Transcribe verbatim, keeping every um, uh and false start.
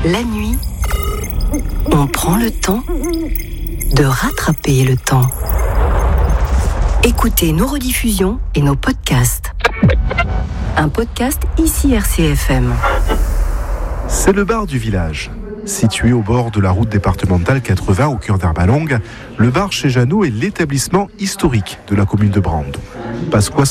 La nuit, on prend le temps de rattraper le temps. Écoutez nos rediffusions et nos podcasts. Un podcast ici R C F M. C'est le bar du village. Situé au bord de la route départementale quatre-vingts au cœur d'Arbalongue, le bar chez Jeannot est l'établissement historique de la commune de Brande. Passe